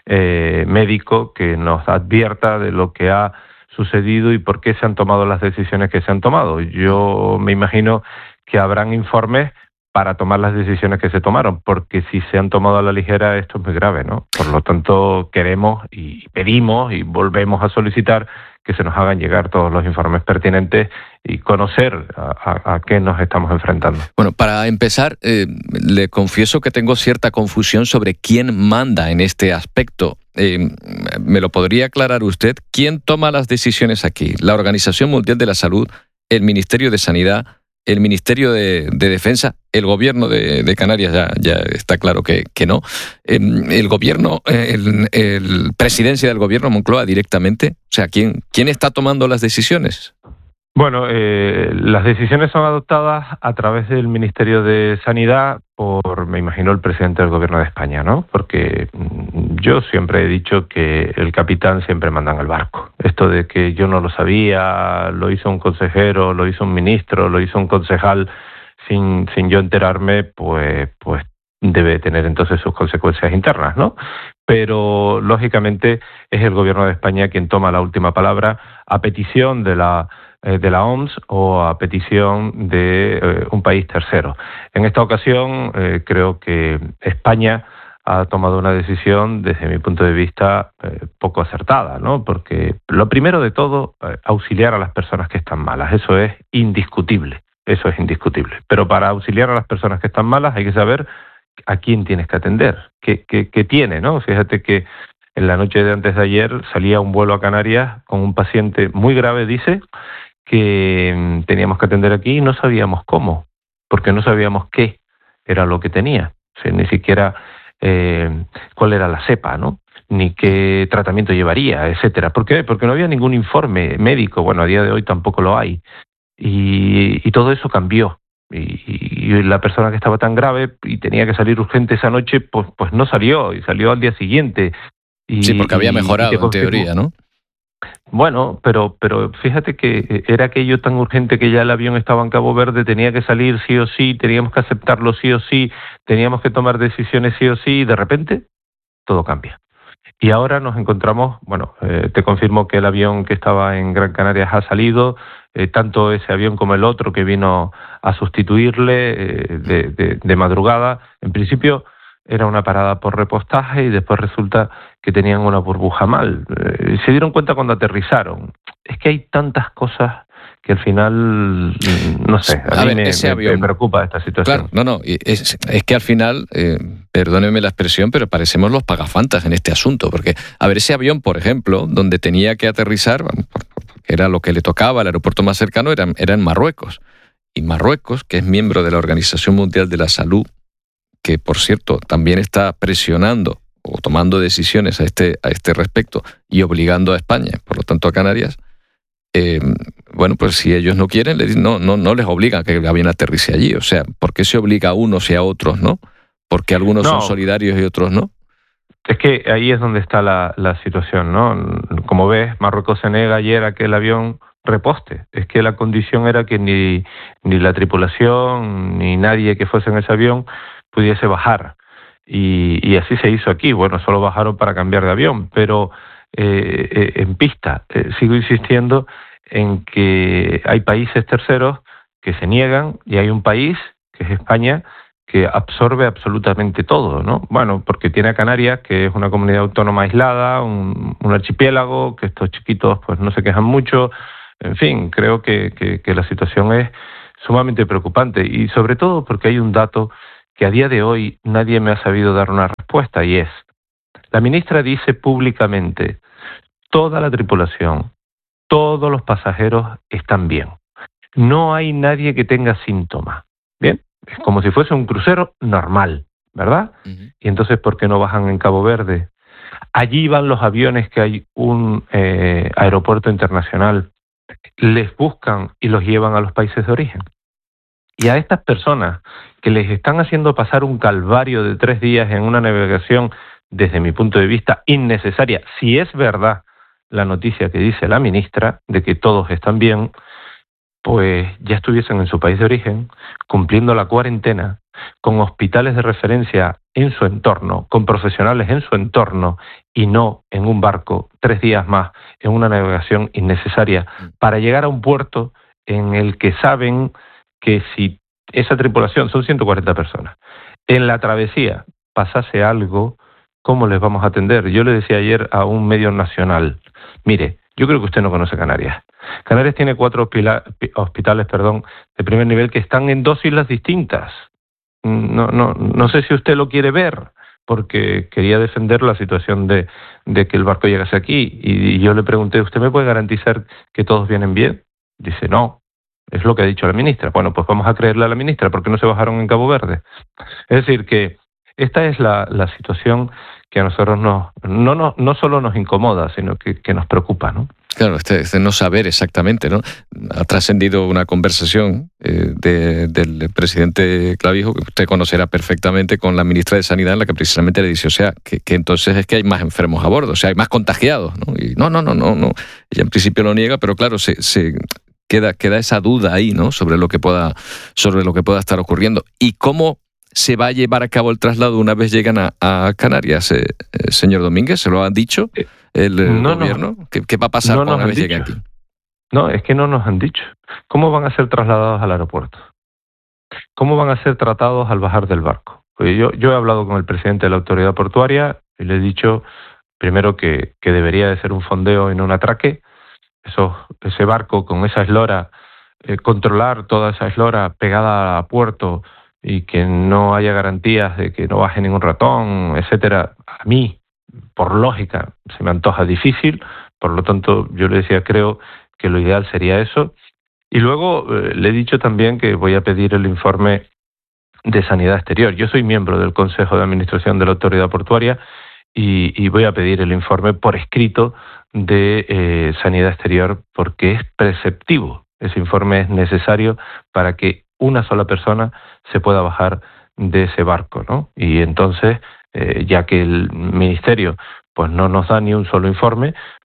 eh, médico que nos advierta de lo que ha sucedido y por qué se han tomado las decisiones que se han tomado. Yo me imagino que habrán informes para tomar las decisiones que se tomaron, porque si se han tomado a la ligera, esto es muy grave, ¿no? Por lo tanto, queremos y pedimos y volvemos a solicitar que se nos hagan llegar todos los informes pertinentes y conocer a, a, a qué nos estamos enfrentando. Bueno, para empezar, eh, le confieso que tengo cierta confusión sobre quién manda en este aspecto. Eh, ¿Me lo podría aclarar usted? ¿Quién toma las decisiones aquí? ¿La Organización Mundial de la Salud, el Ministerio de Sanidad, el Ministerio de, de Defensa, el Gobierno de, de Canarias? Ya, ya está claro que, que no. Eh, el Gobierno, el, el Presidencia del Gobierno, Moncloa, directamente. O sea, ¿quién, quién está tomando las decisiones? Bueno, eh, las decisiones son adoptadas a través del Ministerio de Sanidad por, me imagino, el presidente del Gobierno de España, ¿no? Porque yo siempre he dicho que el capitán siempre manda en el barco. Esto de que yo no lo sabía, lo hizo un consejero, lo hizo un ministro, lo hizo un concejal sin, sin yo enterarme, pues, pues debe tener entonces sus consecuencias internas, ¿no? Pero, lógicamente, es el Gobierno de España quien toma la última palabra a petición de la de la O M S o a petición de eh, un país tercero. En esta ocasión eh, creo que España ha tomado una decisión, desde mi punto de vista, eh, poco acertada, ¿no? Porque lo primero de todo, eh, auxiliar a las personas que están malas, eso es indiscutible, eso es indiscutible. Pero para auxiliar a las personas que están malas hay que saber a quién tienes que atender, qué, qué, qué tiene, ¿no? Fíjate que en la noche de antes de ayer salía un vuelo a Canarias con un paciente muy grave, dice, que teníamos que atender aquí y no sabíamos cómo, porque no sabíamos qué era lo que tenía, o sea, ni siquiera eh, cuál era la cepa, ¿no? Ni qué tratamiento llevaría, etcétera. ¿Por qué? Porque no había ningún informe médico, bueno, a día de hoy tampoco lo hay, y, y todo eso cambió, y, y la persona que estaba tan grave y tenía que salir urgente esa noche, pues, pues no salió, y salió al día siguiente. Y, sí, porque había mejorado, en teoría, ¿no? Bueno, pero pero fíjate que era aquello tan urgente que ya el avión estaba en Cabo Verde, tenía que salir sí o sí, teníamos que aceptarlo sí o sí, teníamos que tomar decisiones sí o sí, y de repente todo cambia. Y ahora nos encontramos, bueno, eh, te confirmo que el avión que estaba en Gran Canarias ha salido, eh, tanto ese avión como el otro que vino a sustituirle eh, de, de, de madrugada. En principio era una parada por repostaje y después resulta que tenían una burbuja mal. Eh, se dieron cuenta cuando aterrizaron. Es que hay tantas cosas que al final, no sé, a, a mí ver, me, ese me, avión, me preocupa esta situación. Claro, no, no, es, es que al final, eh, perdónenme la expresión, pero parecemos los pagafantas en este asunto, porque, a ver, ese avión, por ejemplo, donde tenía que aterrizar, era lo que le tocaba, el aeropuerto más cercano era, era en Marruecos. Y Marruecos, que es miembro de la Organización Mundial de la Salud, que, por cierto, también está presionando o tomando decisiones a este, a este respecto y obligando a España, por lo tanto a Canarias, eh, bueno, pues si ellos no quieren, les, no, no, no les obligan a que el avión aterrice allí. O sea, ¿por qué se obliga a unos y a otros no? ¿Porque algunos no. son solidarios y otros no? Es que ahí es donde está la, la situación, ¿no? Como ves, Marruecos se nega ayer a que el avión reposte. Es que la condición era que ni, ni la tripulación ni nadie que fuese en ese avión pudiese bajar. Y, y así se hizo aquí. Bueno, solo bajaron para cambiar de avión, pero eh, eh, en pista. Eh, sigo insistiendo en que hay países terceros que se niegan y hay un país, que es España, que absorbe absolutamente todo, ¿no? Bueno, porque tiene a Canarias, que es una comunidad autónoma aislada, un, un archipiélago, que estos chiquitos pues no se quejan mucho. En fin, creo que, que, que la situación es sumamente preocupante y sobre todo porque hay un dato que a día de hoy nadie me ha sabido dar una respuesta y es, la ministra dice públicamente, toda la tripulación, todos los pasajeros están bien. No hay nadie que tenga síntomas. Bien, es como si fuese un crucero normal, ¿verdad? Uh-huh. Y entonces, ¿por qué no bajan en Cabo Verde? Allí van los aviones que hay un eh, aeropuerto internacional, les buscan y los llevan a los países de origen. Y a estas personas que les están haciendo pasar un calvario de tres días en una navegación, desde mi punto de vista, innecesaria, si es verdad la noticia que dice la ministra de que todos están bien, pues ya estuviesen en su país de origen, cumpliendo la cuarentena, con hospitales de referencia en su entorno, con profesionales en su entorno, y no en un barco tres días más, en una navegación innecesaria, para llegar a un puerto en el que saben que si esa tripulación, son ciento cuarenta personas, en la travesía pasase algo, ¿cómo les vamos a atender? Yo le decía ayer a un medio nacional, mire, yo creo que usted no conoce Canarias. Canarias tiene cuatro hospitales, hospitales perdón, de primer nivel que están en dos islas distintas. No, no, no sé si usted lo quiere ver, porque quería defender la situación de, de que el barco llegase aquí. Y yo le pregunté, ¿usted me puede garantizar que todos vienen bien? Dice, no, es lo que ha dicho la ministra. Bueno, pues vamos a creerle a la ministra, ¿por qué no se bajaron en Cabo Verde? Es decir, que esta es la, la situación que a nosotros nos, no, no, no solo nos incomoda, sino que, que nos preocupa, ¿no? Claro, este, este no saber exactamente, ¿no? Ha trascendido una conversación eh, de, del presidente Clavijo, que usted conocerá perfectamente, con la ministra de Sanidad, en la que precisamente le dice, o sea, que, que entonces es que hay más enfermos a bordo, o sea, hay más contagiados, ¿no? Y no, no, no, no, no. Ella en principio lo niega, pero claro, se, se queda, queda esa duda ahí, ¿no? Sobre lo que pueda, sobre lo que pueda estar ocurriendo. ¿Y cómo se va a llevar a cabo el traslado una vez llegan a, a Canarias, eh, eh, señor Domínguez? ¿Se lo han dicho el, el no, gobierno? ¿Qué, ¿Qué va a pasar no una vez lleguen aquí? No, es que no nos han dicho. ¿Cómo van a ser trasladados al aeropuerto? ¿Cómo van a ser tratados al bajar del barco? Pues yo, yo he hablado con el presidente de la autoridad portuaria y le he dicho, primero, que, que debería de ser un fondeo y no un atraque. Eso, ese barco con esa eslora, eh, controlar toda esa eslora pegada a puerto, y que no haya garantías de que no baje ningún ratón, etcétera, a mí, por lógica, se me antoja difícil. Por lo tanto, yo le decía, creo que lo ideal sería eso. Y luego eh, le he dicho también que voy a pedir el informe de Sanidad Exterior. Yo soy miembro del Consejo de Administración de la Autoridad Portuaria y, y voy a pedir el informe por escrito de eh, Sanidad Exterior, porque es preceptivo. Ese informe es necesario para que una sola persona se pueda bajar de ese barco, ¿no? Y entonces, eh, ya que el Ministerio pues no nos da ni un solo informe,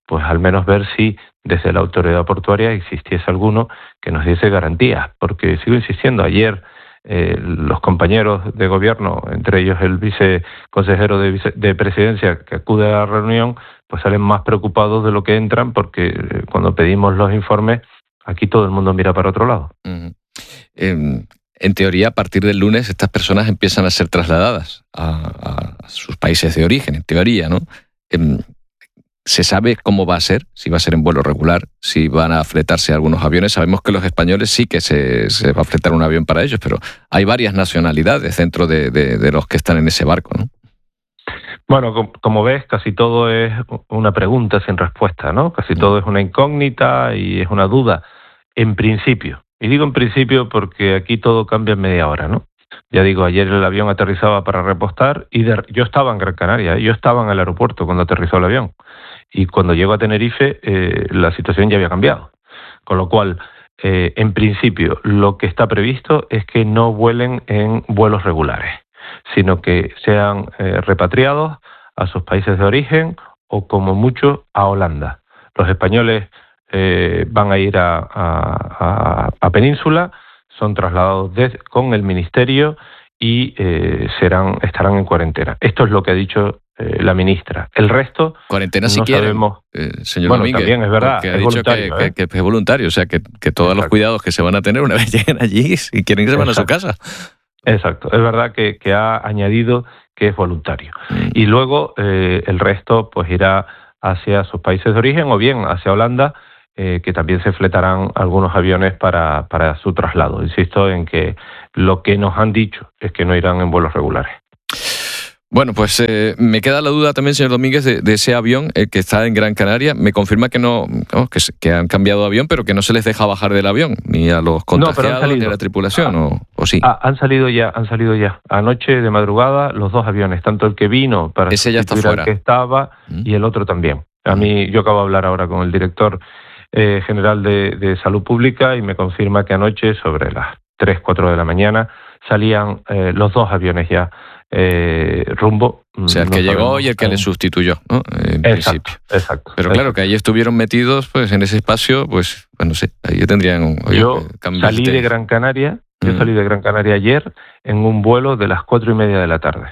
pues al menos ver si desde la autoridad portuaria existiese alguno que nos diese garantías, porque sigo insistiendo, ayer eh, los compañeros de gobierno, entre ellos el viceconsejero de, vice, de presidencia que acude a la reunión, pues salen más preocupados de lo que entran, porque eh, cuando pedimos los informes, aquí todo el mundo mira para otro lado. Uh-huh. eh, en teoría, a partir del lunes, estas personas empiezan a ser trasladadas a, a sus países de origen, en teoría, ¿no? Eh, ¿Se sabe cómo va a ser? Si va a ser en vuelo regular, si van a fletarse algunos aviones. Sabemos que los españoles sí que se, se va a fletar un avión para ellos, pero hay varias nacionalidades dentro de, de, de los que están en ese barco, ¿no? Bueno, como ves, casi todo es una pregunta sin respuesta, ¿no? Casi todo es una incógnita y es una duda, en principio. Y digo en principio porque aquí todo cambia en media hora, ¿no? Ya digo, ayer el avión aterrizaba para repostar y de, yo estaba en Gran Canaria, yo estaba en el aeropuerto cuando aterrizó el avión. Y cuando llego a Tenerife, eh, la situación ya había cambiado. Con lo cual, eh, en principio, lo que está previsto es que no vuelen en vuelos regulares, sino que sean eh, repatriados a sus países de origen o, como mucho, a Holanda. Los españoles eh, van a ir a, a, a, a Península, son trasladados de, con el Ministerio y eh, serán estarán en cuarentena. Esto es lo que ha dicho eh, la ministra. El resto cuarentena no si quieren, sabemos. Eh, señor bueno, Domínguez, también es verdad, ha es dicho voluntario, que, ¿eh? que, que es voluntario, o sea que, que todos Exacto. los cuidados que se van a tener una vez lleguen allí, si quieren que se van a su casa. Exacto, es verdad que, que ha añadido que es voluntario. Mm. Y luego eh, el resto pues irá hacia sus países de origen o bien hacia Holanda, eh, que también se fletarán algunos aviones para, para su traslado. Insisto en que lo que nos han dicho es que no irán en vuelos regulares. Bueno, pues eh, me queda la duda también, señor Domínguez, de, de ese avión eh, que está en Gran Canaria. Me confirma que no, no que, que han cambiado de avión, pero que no se les deja bajar del avión, ni a los contagiados, no, ni a la tripulación, ah, o, o sí. Ah, han salido ya, han salido ya. Anoche de madrugada los dos aviones, tanto el que vino para ese ya está fuera, el que estaba mm. y el otro también. A mí, yo acabo de hablar ahora con el director eh, general de, de Salud Pública y me confirma que anoche, sobre las tres, cuatro de la mañana, salían eh, los dos aviones ya. Eh, rumbo. O sea, el no que llegó y el que le sustituyó, ¿no? En exacto, principio. Exacto. Pero exacto. claro, que ahí estuvieron metidos pues en ese espacio, pues, bueno, no sé, ahí tendrían... Oye, yo salí de Gran Canaria, mm. yo salí de Gran Canaria ayer en un vuelo de las cuatro y media de la tarde.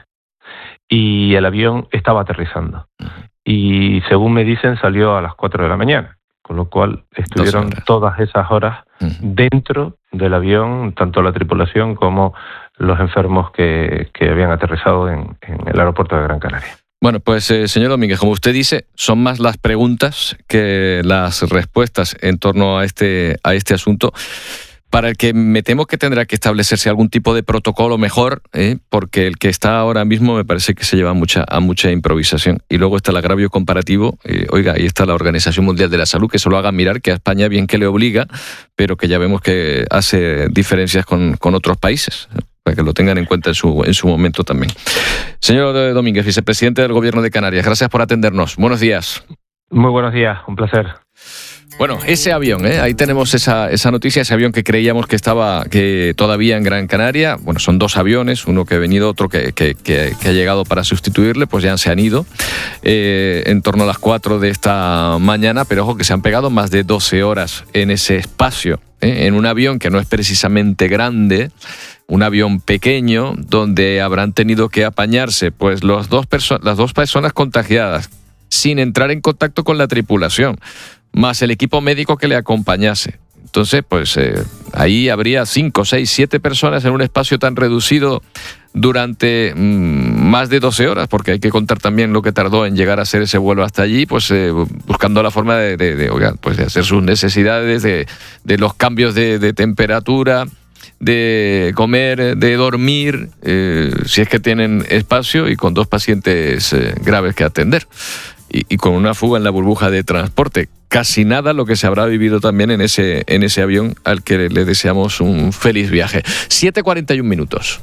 Y el avión estaba aterrizando. Mm. Y según me dicen, salió a las cuatro de la mañana. Con lo cual estuvieron todas esas horas mm. dentro del avión, tanto la tripulación como los enfermos que, que habían aterrizado en, en el aeropuerto de Gran Canaria. Bueno, pues eh, señor Domínguez, como usted dice, son más las preguntas que las respuestas en torno a este, a este asunto, para el que me temo que tendrá que establecerse algún tipo de protocolo mejor, ¿eh? Porque el que está ahora mismo me parece que se lleva a mucha, a mucha improvisación. Y luego está el agravio comparativo. Eh, oiga, ahí está la Organización Mundial de la Salud, que se lo haga mirar, que a España bien que le obliga, pero que ya vemos que hace diferencias con, con otros países, ¿eh? Para que lo tengan en cuenta en su, en su momento también. Señor Domínguez, vicepresidente del Gobierno de Canarias, gracias por atendernos. Buenos días. Muy buenos días, un placer. Bueno, ese avión, ¿eh? Ahí tenemos esa, esa noticia, ese avión que creíamos que estaba que todavía en Gran Canaria. Bueno, son dos aviones, uno que ha venido, otro que, que, que, que ha llegado para sustituirle, pues ya se han ido eh, en torno a las cuatro de esta mañana, pero ojo que se han pegado más de doce horas en ese espacio, ¿eh? En un avión que no es precisamente grande, un avión pequeño, donde habrán tenido que apañarse pues los dos perso- las dos personas contagiadas, sin entrar en contacto con la tripulación, más el equipo médico que le acompañase. Entonces, pues eh, ahí habría cinco, seis, siete personas en un espacio tan reducido durante mmm, más de doce horas, porque hay que contar también lo que tardó en llegar a hacer ese vuelo hasta allí, pues eh, buscando la forma de, de, de, oiga, pues de hacer sus necesidades, de, de los cambios de, de temperatura, de comer, de dormir, eh, si es que tienen espacio, y con dos pacientes eh, graves que atender. Y, y con una fuga en la burbuja de transporte. Casi nada lo que se habrá vivido también en ese, en ese avión, al que le deseamos un feliz viaje. siete cuarenta y un minutos.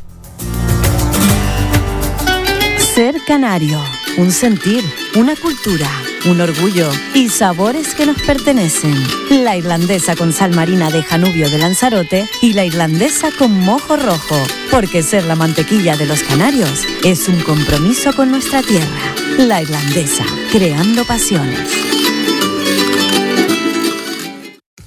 Ser canario, un sentir, una cultura, un orgullo y sabores que nos pertenecen. La irlandesa con sal marina de Janubio de Lanzarote y la irlandesa con mojo rojo, porque ser la mantequilla de los canarios es un compromiso con nuestra tierra. La irlandesa, creando pasiones.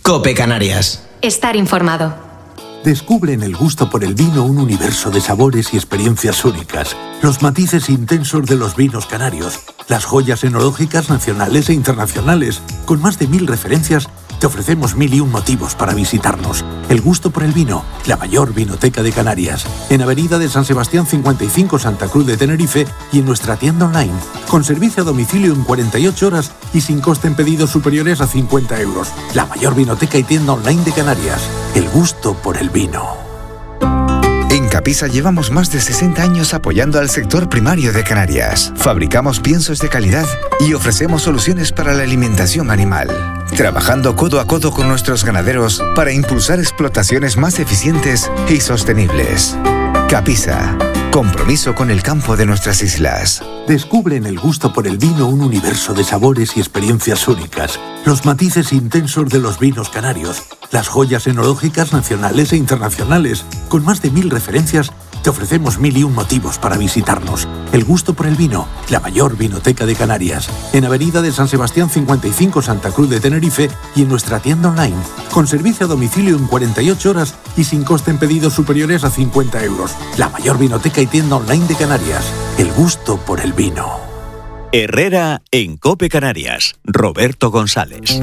COPE Canarias. Estar informado. Descubre en el gusto por el vino un universo de sabores y experiencias únicas. Los matices intensos de los vinos canarios. Las joyas enológicas nacionales e internacionales. Con más de mil referencias, te ofrecemos mil y un motivos para visitarnos. El gusto por el vino, la mayor vinoteca de Canarias. En Avenida de San Sebastián cincuenta y cinco, Santa Cruz de Tenerife, y en nuestra tienda online. Con servicio a domicilio en cuarenta y ocho horas y sin coste en pedidos superiores a cincuenta euros. La mayor vinoteca y tienda online de Canarias. El gusto por el vino. En Capisa llevamos más de sesenta años apoyando al sector primario de Canarias. Fabricamos piensos de calidad y ofrecemos soluciones para la alimentación animal. Trabajando codo a codo con nuestros ganaderos para impulsar explotaciones más eficientes y sostenibles. Capisa. Compromiso con el campo de nuestras islas. Descubre en el gusto por el vino un universo de sabores y experiencias únicas. Los matices intensos de los vinos canarios. Las joyas enológicas nacionales e internacionales. Con más de mil referencias, te ofrecemos mil y un motivos para visitarnos. El gusto por el vino, la mayor vinoteca de Canarias. En Avenida de San Sebastián cincuenta y cinco, Santa Cruz de Tenerife, y en nuestra tienda online. Con servicio a domicilio en cuarenta y ocho horas y sin coste en pedidos superiores a cincuenta euros. La mayor vinoteca y tienda online de Canarias. El gusto por el vino. Herrera en COPE Canarias. Roberto González.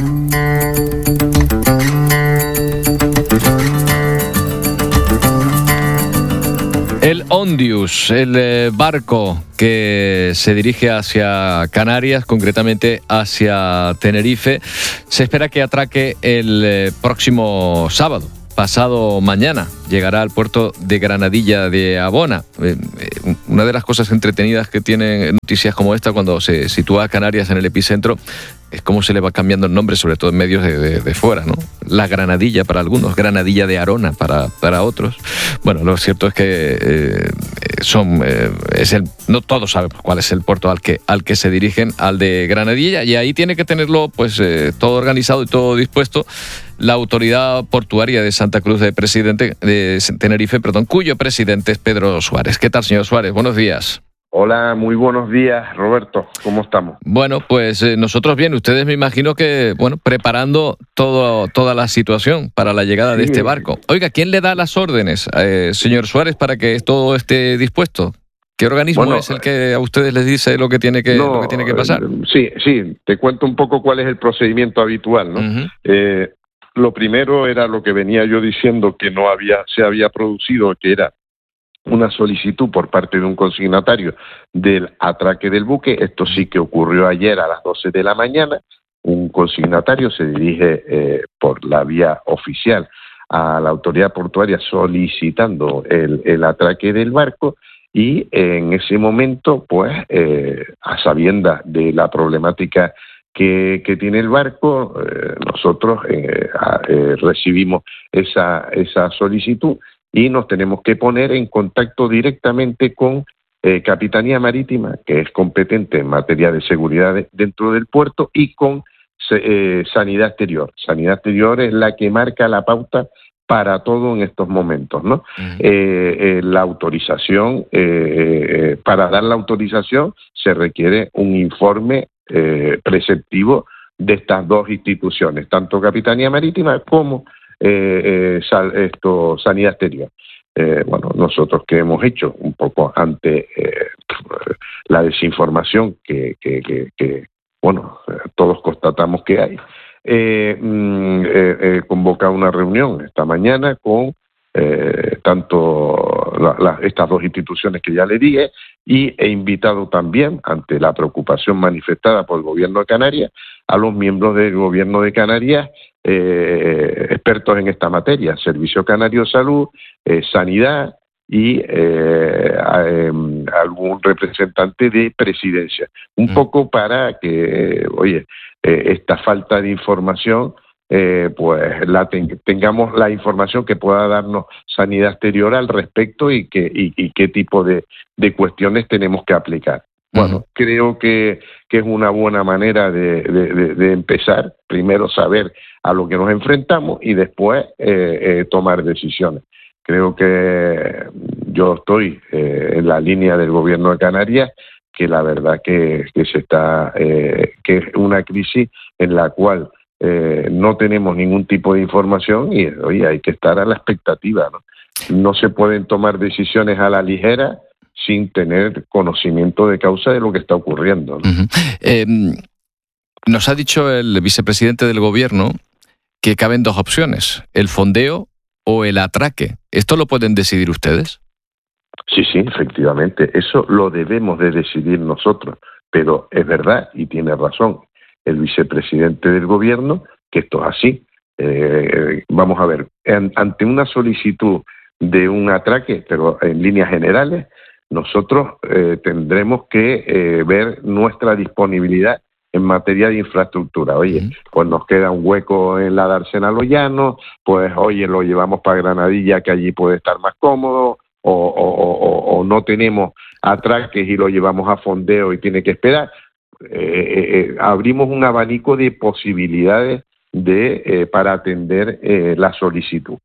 El Ondius, el eh, barco que se dirige hacia Canarias, concretamente hacia Tenerife, se espera que atraque el eh, próximo sábado. Pasado mañana llegará al puerto de Granadilla de Abona. Eh, eh, una de las cosas entretenidas que tienen noticias como esta, cuando se sitúa a Canarias en el epicentro, es cómo se le va cambiando el nombre, sobre todo en medios de, de, de fuera, ¿no? La Granadilla para algunos, Granadilla de Arona para, para otros. Bueno, lo cierto es que eh, son, eh, es el, no todos sabemos cuál es el puerto al que, al que se dirigen, al de Granadilla, y ahí tiene que tenerlo pues eh, todo organizado y todo dispuesto la autoridad portuaria de Santa Cruz de Presidente, de Tenerife, perdón, cuyo presidente es Pedro Suárez. ¿Qué tal, señor Suárez? Buenos días. Hola, muy buenos días, Roberto. ¿Cómo estamos? Bueno, pues eh, nosotros bien. Ustedes me imagino que, bueno, preparando todo, toda la situación para la llegada sí. de este barco. Oiga, ¿quién le da las órdenes, eh, señor Suárez, para que todo esté dispuesto? ¿Qué organismo bueno, es el que a ustedes les dice lo que tiene que, no, lo que, tiene que pasar? Sí, sí. Te cuento un poco cuál es el procedimiento habitual, ¿no? Uh-huh. Eh, lo primero era lo que venía yo diciendo que no había, se había producido, que era una solicitud por parte de un consignatario del atraque del buque. Esto sí que ocurrió ayer a las doce de la mañana. Un consignatario se dirige eh, por la vía oficial a la autoridad portuaria solicitando el, el atraque del barco, y en ese momento, pues, eh, a sabiendas de la problemática que, que tiene el barco, eh, nosotros eh, a, eh, recibimos esa, esa solicitud y nos tenemos que poner en contacto directamente con eh, Capitanía Marítima, que es competente en materia de seguridad de, dentro del puerto, y con eh, Sanidad Exterior. Sanidad Exterior es la que marca la pauta para todo en estos momentos, ¿no? Uh-huh. eh, eh, la autorización, eh, eh, para dar la autorización se requiere un informe eh, preceptivo de estas dos instituciones, tanto Capitanía Marítima como Eh, eh, sal, esto, Sanidad Exterior. Eh, bueno, nosotros que hemos hecho un poco ante eh, la desinformación que, que, que, que bueno, todos constatamos que hay, eh, eh, eh, convoca una reunión esta mañana con eh, tanto la, la, estas dos instituciones que ya le dije, y he invitado también, ante la preocupación manifestada por el Gobierno de Canarias, a los miembros del Gobierno de Canarias, eh, expertos en esta materia, Servicio Canario de Salud, eh, Sanidad y eh, a, eh, algún representante de Presidencia. Un mm. poco para que, oye, eh, esta falta de información, eh, pues la ten- tengamos la información que pueda darnos Sanidad Exterior al respecto, y, que, y, y qué tipo de, de cuestiones tenemos que aplicar. Bueno, uh-huh. creo que, que es una buena manera de, de, de, de empezar. Primero saber a lo que nos enfrentamos y después eh, eh, tomar decisiones. Creo que yo estoy eh, en la línea del Gobierno de Canarias, que la verdad que, que se está, eh, que es una crisis en la cual eh, no tenemos ningún tipo de información y, oye, hay que estar a la expectativa, ¿no? No se pueden tomar decisiones a la ligera sin tener conocimiento de causa de lo que está ocurriendo, ¿no? Uh-huh. Eh, nos ha dicho el vicepresidente del Gobierno que caben dos opciones, el fondeo o el atraque. ¿Esto lo pueden decidir ustedes? Sí, sí, efectivamente. Eso lo debemos de decidir nosotros. Pero es verdad, y tiene razón el vicepresidente del Gobierno, que esto es así. Eh, vamos a ver, en, ante una solicitud de un atraque, pero en líneas generales, nosotros eh, tendremos que eh, ver nuestra disponibilidad en materia de infraestructura. Oye, uh-huh. pues nos queda un hueco en la Dársena Loyano, pues oye, lo llevamos para Granadilla, que allí puede estar más cómodo, o, o, o, o no tenemos atraques y lo llevamos a fondeo y tiene que esperar. Eh, eh, abrimos un abanico de posibilidades de eh, para atender eh, la solicitud.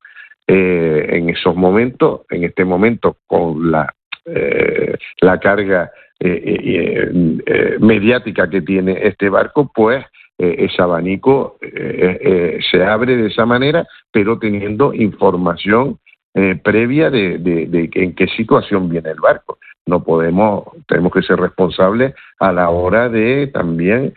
Eh, en esos momentos, en este momento, con la, eh, la carga eh, eh, eh, mediática que tiene este barco, pues eh, ese abanico eh, eh, se abre de esa manera, pero teniendo información eh, previa de, de, de en qué situación viene el barco. No podemos, tenemos que ser responsables a la hora de también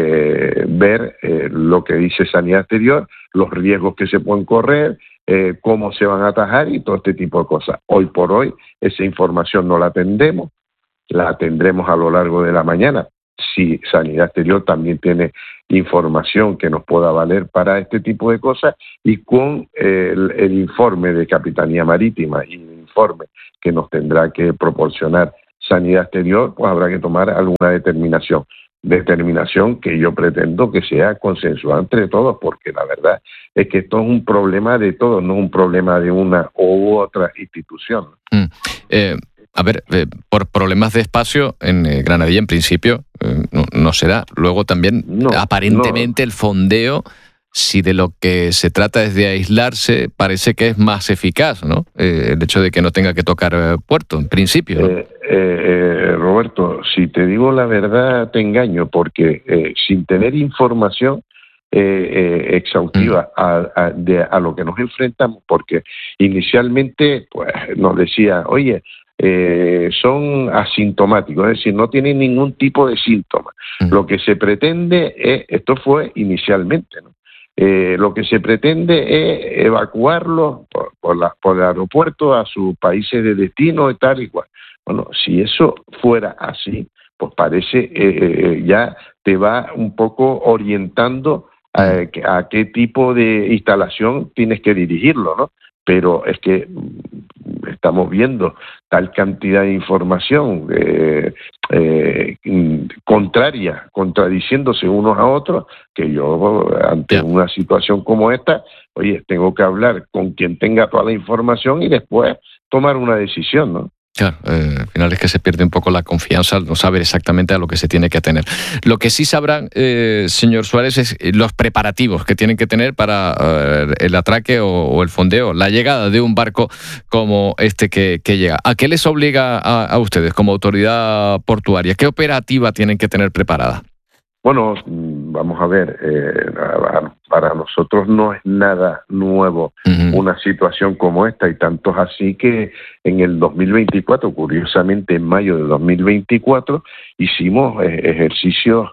eh, ver eh, lo que dice Sanidad Exterior, los riesgos que se pueden correr, eh, cómo se van a atajar y todo este tipo de cosas. Hoy por hoy esa información no la tendremos, la tendremos a lo largo de la mañana. Si Sanidad Exterior también tiene información que nos pueda valer para este tipo de cosas, y con eh, el, el informe de Capitanía Marítima y el informe que nos tendrá que proporcionar Sanidad Exterior, pues habrá que tomar alguna determinación. Determinación que yo pretendo que sea consensuada entre todos, porque la verdad es que esto es un problema de todos, no es un problema de una u otra institución. Mm. Eh... A ver, eh, por problemas de espacio, en eh, Granadilla en principio eh, no, no será. Luego también, no, aparentemente, no. El fondeo, si de lo que se trata es de aislarse, parece que es más eficaz, ¿no? Eh, el hecho de que no tenga que tocar eh, puerto, en principio, ¿no? Eh, eh, Roberto, si te digo la verdad, te engaño, porque eh, sin tener información eh, eh, exhaustiva mm. a, a, de, a lo que nos enfrentamos, porque inicialmente pues nos decía, oye, Eh, son asintomáticos, es decir, no tienen ningún tipo de síntoma. Mm. Lo que se pretende es, esto fue inicialmente, ¿no? Eh, lo que se pretende es evacuarlos por, por, la, por el aeropuerto a sus países de destino y tal y cual. Bueno, si eso fuera así, pues parece eh, ya te va un poco orientando a, a qué tipo de instalación tienes que dirigirlo, ¿no? Pero es que estamos viendo tal cantidad de información eh, eh, contraria, contradiciéndose unos a otros, que yo ante yeah. una situación como esta, oye, tengo que hablar con quien tenga toda la información y después tomar una decisión, ¿no? Claro, eh, al final es que se pierde un poco la confianza al no saber exactamente a lo que se tiene que atener. Lo que sí sabrán, eh, señor Suárez, es los preparativos que tienen que tener para eh, el atraque o, o el fondeo, la llegada de un barco como este que, que llega. ¿A qué les obliga a, a ustedes como autoridad portuaria? ¿Qué operativa tienen que tener preparada? Bueno, vamos a ver, eh, para nosotros no es nada nuevo uh-huh. una situación como esta, y tanto es así que en el dos mil veinticuatro, curiosamente en mayo de dos mil veinticuatro, hicimos eh, ejercicios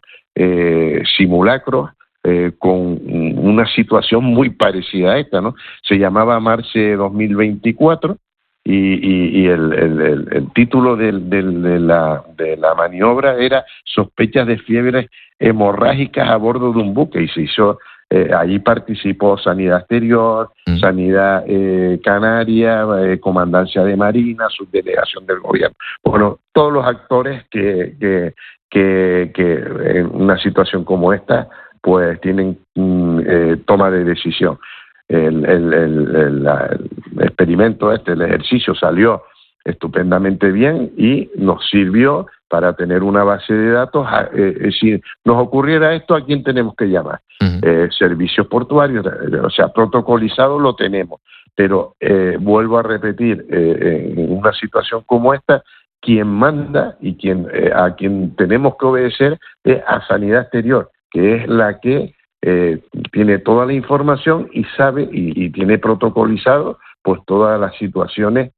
eh, simulacros eh, con una situación muy parecida a esta, ¿no? Se llamaba Marce dos mil veinticuatro. Y, y, y el, el, el, el título del, del, de, la, de la maniobra era Sospechas de fiebres hemorrágicas a bordo de un buque, y se hizo, eh, allí participó Sanidad Exterior, mm. Sanidad eh, Canaria, eh, Comandancia de Marina, Subdelegación del Gobierno. Bueno, todos los actores que, que, que, que en una situación como esta pues tienen mm, eh, toma de decisión. El, el, el, el, el experimento este, el ejercicio salió estupendamente bien y nos sirvió para tener una base de datos. Eh, si nos ocurriera esto, ¿a quién tenemos que llamar? Uh-huh. Eh, servicios portuarios, o sea, protocolizado lo tenemos, pero eh, vuelvo a repetir, eh, en una situación como esta, quien manda y quien eh, a quien tenemos que obedecer es a Sanidad Exterior, que es la que eh, tiene toda la información y sabe y, y tiene protocolizado pues todas las situaciones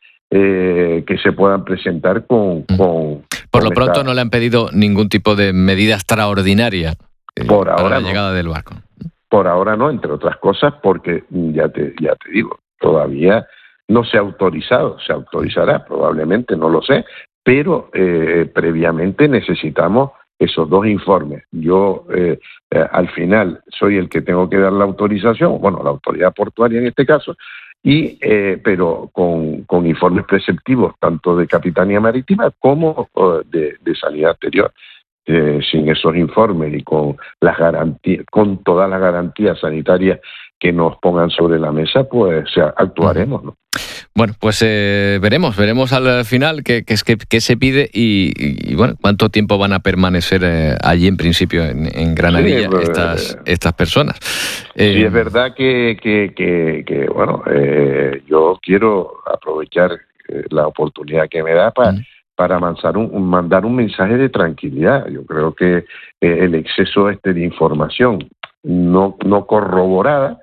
eh, que se puedan presentar con... con Por con lo pronto esta, no le han pedido ningún tipo de medida extraordinaria eh, por para ahora la no. llegada del barco. Por ahora no, entre otras cosas, porque ya te, ya te digo, todavía no se ha autorizado, se autorizará probablemente, no lo sé, pero eh, previamente necesitamos esos dos informes. Yo eh, eh, al final soy el que tengo que dar la autorización, bueno, la autoridad portuaria en este caso, y eh, pero con, con informes preceptivos tanto de Capitanía Marítima como uh, de, de Sanidad Exterior. Eh, sin esos informes y con las garantías, con todas las garantías sanitarias que nos pongan sobre la mesa, pues o sea, actuaremos, ¿no? Bueno, pues eh, veremos, veremos al final qué, qué, qué, qué se pide y, y, bueno, cuánto tiempo van a permanecer eh, allí en principio en, en Granadilla sí, pues, estas, estas personas. Eh, sí, es verdad que, que, que, que bueno, eh, yo quiero aprovechar eh, la oportunidad que me da para... Mm. para mandar un, mandar un mensaje de tranquilidad. Yo creo que eh, el exceso este de información no, no corroborada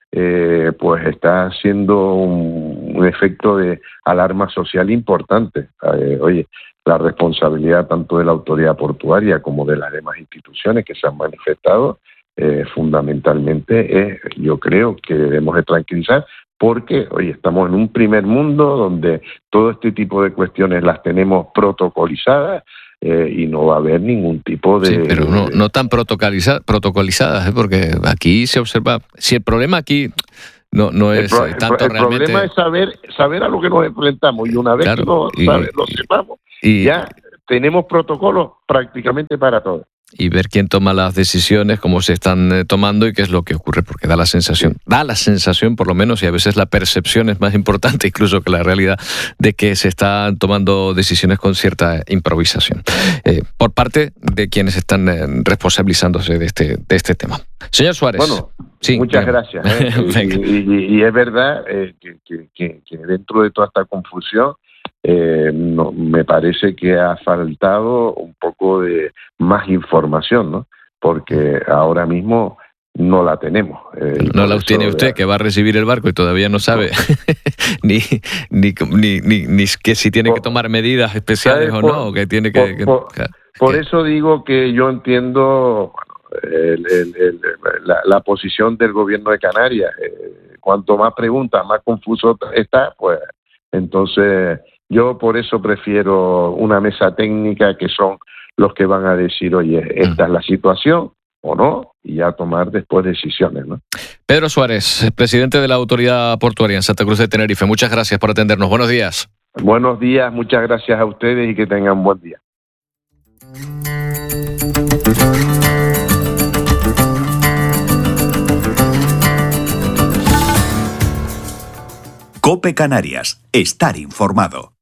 eh, pues está haciendo un, un efecto de alarma social importante. Eh, oye, la responsabilidad tanto de la autoridad portuaria como de las demás instituciones que se han manifestado eh, fundamentalmente es, yo creo que debemos de tranquilizar, porque hoy estamos en un primer mundo donde todo este tipo de cuestiones las tenemos protocolizadas eh, y no va a haber ningún tipo de... Sí, pero no, no tan protocoliza, protocolizadas, ¿eh? Porque aquí se observa... Si el problema aquí no, no es el pro, tanto el, el realmente... problema es saber, saber a lo que nos enfrentamos y una vez claro, que lo, y, sabe, lo sepamos, y, ya tenemos protocolos prácticamente para todo. Y ver quién toma las decisiones, cómo se están eh, tomando y qué es lo que ocurre, porque da la sensación, da la sensación por lo menos, y a veces la percepción es más importante incluso que la realidad, de que se están tomando decisiones con cierta improvisación eh, por parte de quienes están eh, responsabilizándose de este, de este tema. Señor Suárez. Bueno, sí, muchas venga. gracias. ¿eh? y, y, y es verdad eh, que, que, que, que dentro de toda esta confusión, Eh, no, me parece que ha faltado un poco de más información, ¿no? Porque ahora mismo no la tenemos. Eh, no la tiene usted, de... que va a recibir el barco y todavía no sabe ni, ni, ni, ni, ni que si tiene por, que tomar medidas especiales o por, no, que tiene que... Por, que, por, que, por que... eso digo que yo entiendo bueno, el, el, el, la, la posición del gobierno de Canarias. Eh, cuanto más preguntas, más confuso está, pues entonces... Yo por eso prefiero una mesa técnica que son los que van a decir, oye, esta es la situación o no, y ya tomar después decisiones, ¿no? Pedro Suárez, presidente de la Autoridad Portuaria en Santa Cruz de Tenerife. Muchas gracias por atendernos. Buenos días. Buenos días, muchas gracias a ustedes y que tengan buen día. COPE Canarias. Estar informado.